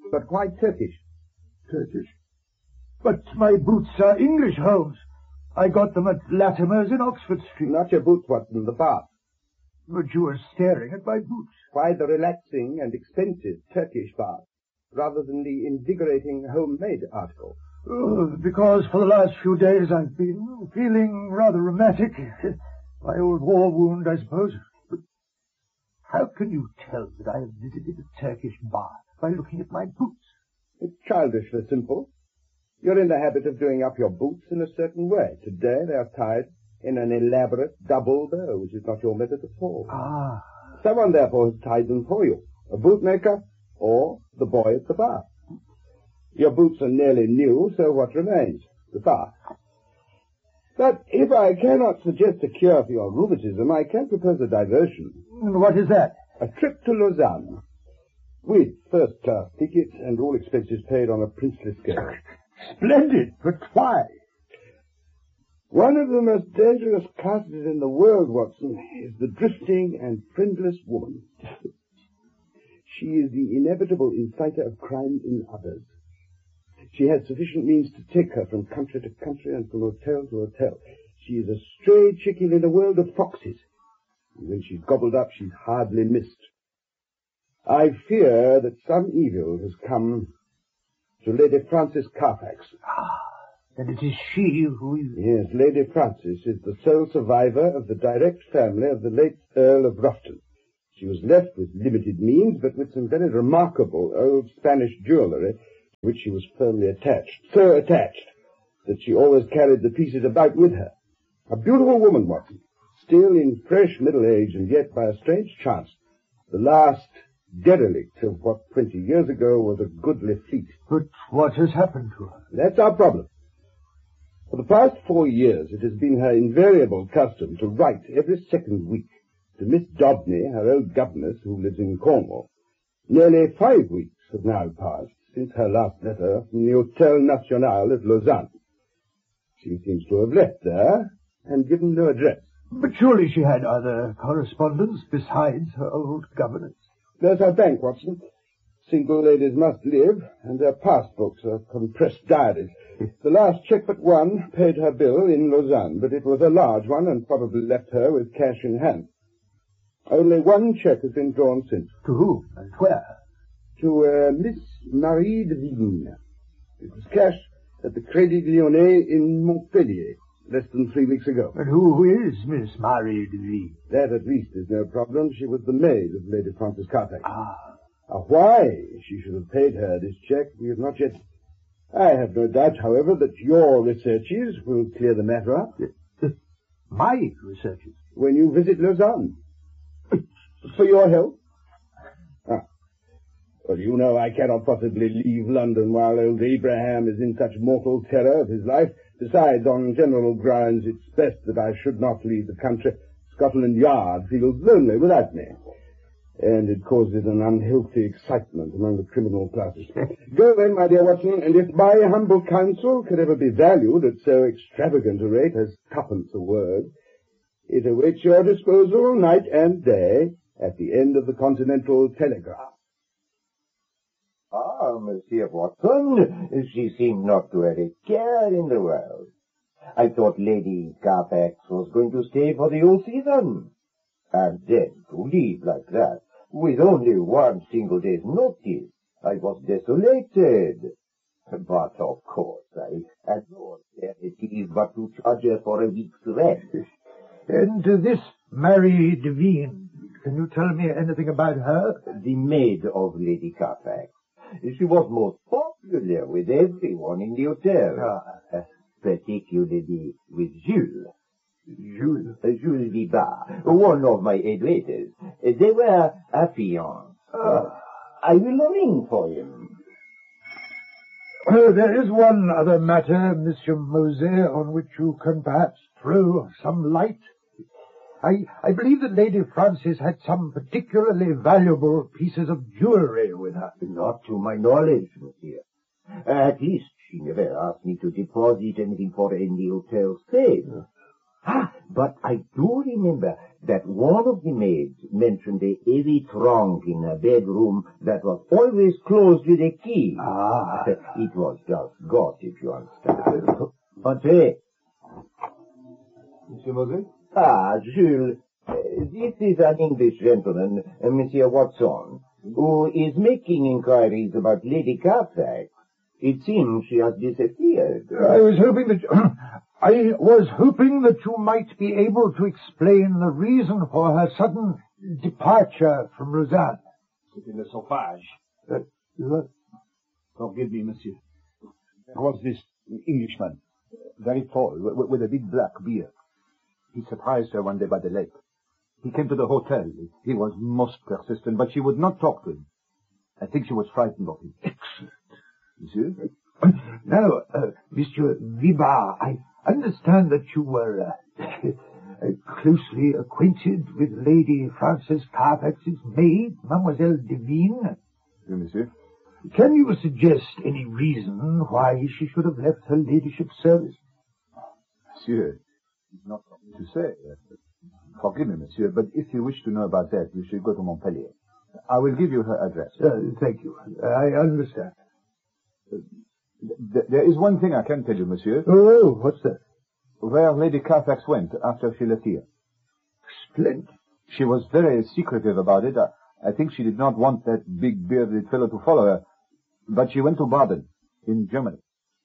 but quite Turkish. Turkish? But my boots are English, Holmes. I got them at Latimer's in Oxford Street. Not your boots, Watson, the bath. But you were staring at my boots. Why the relaxing and expensive Turkish bath, rather than the invigorating homemade article? Oh, because for the last few days I've been feeling rather rheumatic. My old war wound, I suppose. But how can you tell that I have visited a Turkish bath by looking at my boots? It's childishly simple. You're in the habit of doing up your boots in a certain way. Today they are tied in an elaborate double bow, which is not your method at all. Ah. Someone, therefore, has tied them for you. A bootmaker or the boy at the bath. Your boots are nearly new, so what remains? The bath. But if I cannot suggest a cure for your rheumatism, I can propose a diversion. What is that? A trip to Lausanne. With first-class tickets and all expenses paid on a princely scale. Splendid, but why? One of the most dangerous classes in the world, Watson, is the drifting and friendless woman. She is the inevitable inciter of crime in others. She has sufficient means to take her from country to country and from hotel to hotel. She is a stray chicken in a world of foxes. And when she's gobbled up, she's hardly missed. I fear that some evil has come to Lady Frances Carfax. Ah, then it is she who is... Yes, Lady Frances is the sole survivor of the direct family of the late Earl of Ruffton. She was left with limited means, but with some very remarkable old Spanish jewellery, to which she was firmly attached. So attached that she always carried the pieces about with her. A beautiful woman, Watson, still in fresh middle age, and yet, by a strange chance, the last derelict of what 20 years ago was a goodly fleet. But what has happened to her? That's our problem. For the past 4 years, it has been her invariable custom to write every second week to Miss Dobney, her old governess, who lives in Cornwall. Nearly 5 weeks have now passed since her last letter from the Hôtel National at Lausanne. She seems to have left there and given no address. But surely she had other correspondence besides her old governess. There's her bank, Watson. Single ladies must live, and their passbooks are compressed diaries. The last cheque but one paid her bill in Lausanne, but it was a large one and probably left her with cash in hand. Only one cheque has been drawn since. To whom and where? To Miss Marie de Vigne. It was cashed at the Crédit Lyonnais in Montpellier less than 3 weeks ago. And who is Miss Marie de Vigne? That, at least, is no problem. She was the maid of Lady Frances Carfax. Ah. Why she should have paid her this cheque, we have not yet... I have no doubt, however, that your researches will clear the matter up. My researches? When you visit Lausanne. For your help. Well, you know I cannot possibly leave London while old Abraham is in such mortal terror of his life. Besides, on general grounds, it's best that I should not leave the country. Scotland Yard feels lonely without me. And it causes an unhealthy excitement among the criminal classes. Go then, my dear Watson, and if my humble counsel could ever be valued at so extravagant a rate as twopence a word, it awaits your disposal night and day at the end of the Continental Telegraph. Ah, Monsieur Watson, she seemed not to have a care in the world. I thought Lady Carfax was going to stay for the whole season. And then to leave like that, with only 1 single day's notice, I was desolated. But, of course, I had no alternative but to charge her for a week's rent. And this Marie de Vigne, can you tell me anything about her? The maid of Lady Carfax. She was most popular with everyone in the hotel, particularly with Jules. Jules Vibat, one of my head waiters. They were affianced. I will ring for him. There is one other matter, Monsieur Mosey, on which you can perhaps throw some light. I believe that Lady Frances had some particularly valuable pieces of jewellery with her. Not to my knowledge, monsieur. At least she never asked me to deposit anything for any hotel stay. But I do remember that one of the maids mentioned a heavy trunk in a bedroom that was always closed with a key. It was just gossip, you understand. Entrez. Monsieur Moses? Jules, this is an English gentleman, Monsieur Watson, who is making inquiries about Lady Carfax. It seems she has disappeared. I was hoping that you might be able to explain the reason for her sudden departure from Lausanne. C'était le sauvage. Forgive me, monsieur. There was this Englishman, very tall, with a big black beard. He surprised her one day by the lake. He came to the hotel. He was most persistent, but she would not talk to him. I think she was frightened of him. Excellent. Monsieur? Now, Monsieur Vibar, I understand that you were closely acquainted with Lady Frances Carfax's maid, Mademoiselle Devine. Yes, monsieur. Can you suggest any reason why she should have left her ladyship's service? Monsieur, it's not for me to say. Forgive me, monsieur, but if you wish to know about that, you should go to Montpellier. I will give you her address. Thank you. I understand. There is one thing I can tell you, monsieur. Oh, what's that? Where Lady Carfax went after she left here. Splendid. She was very secretive about it. I think she did not want that big bearded fellow to follow her. But she went to Baden, in Germany.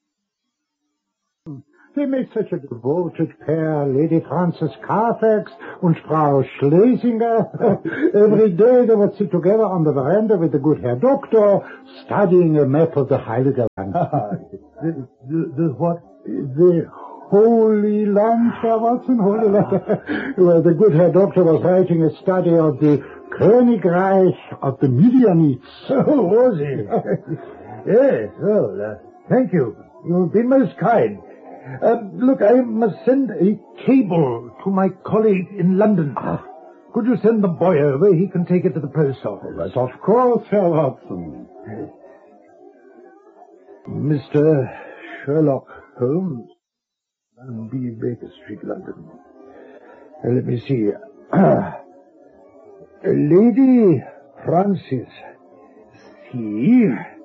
They made such a devoted pair, Lady Frances Carfax and Frau Schlesinger. Every day they would sit together on the veranda with the good Herr Doctor, studying a map of the Heilige Land. The what? The Holy Land, Herr Watson, Holy Land. Well, the good Herr Doctor was writing a study of the Königreich of the Midianites. Oh, was he? Yes, well, thank you. You've been most kind. Look, I must send a cable to my colleague in London. Could you send the boy over? He can take it to the post office. But of course, Herr Watson. Mr. Sherlock Holmes, B. Baker Street, London. Let me see. Lady Frances C.